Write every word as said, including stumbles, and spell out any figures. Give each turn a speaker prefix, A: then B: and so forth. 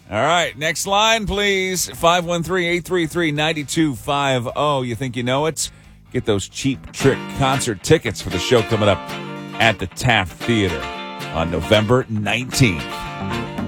A: All right, next line, please. five one three, eight three three, nine two five zero. You think you know it? Get those Cheap Trick concert tickets for the show coming up at the Taft Theater on November nineteenth.